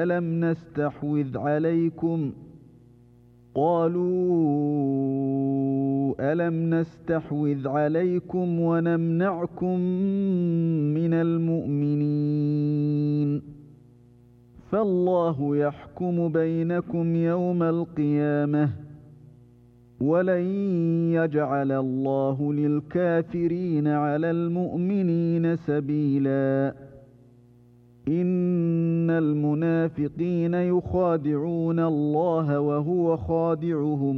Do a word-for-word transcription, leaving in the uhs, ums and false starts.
ألم نستحوذ عليكم قالوا ألم نستحوذ عليكم ونمنعكم من المؤمنين فالله يحكم بينكم يوم القيامة ولن يجعل الله للكافرين على المؤمنين سبيلا إن المنافقين يخادعون الله وهو خادعهم